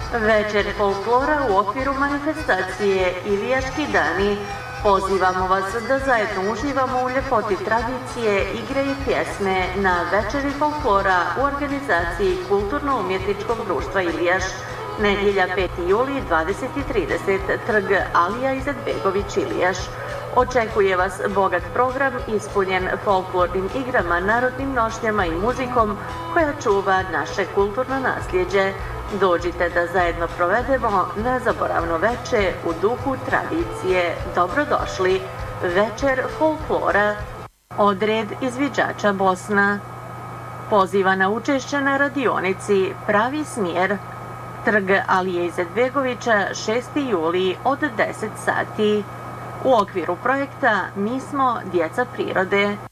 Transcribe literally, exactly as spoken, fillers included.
Večer folklora u okviru manifestacije Ilijaški dani. Pozivamo vas da zajedno uživamo u ljepoti tradicije, igre i pjesme na Večeri folklora u organizaciji Kulturno-umjetničkog društva Ilijaš. Nedjelja peti juli, dvadeset i trideset, trg Alija Izetbegović, Ilijaš. Očekuje vas bogat program ispunjen folklornim igrama, narodnim nošnjama i muzikom koja čuva naše kulturno nasljeđe. Dođite da zajedno provedemo nezaboravno veče u duhu tradicije. Dobrodošli. Večer folklora. Odred izviđača Bosna. Poziva na učešće na radionici Pravi smjer. Trg Alije Izetbegovića, šesti juli od deset sati. U okviru projekta Mi smo djeca prirode.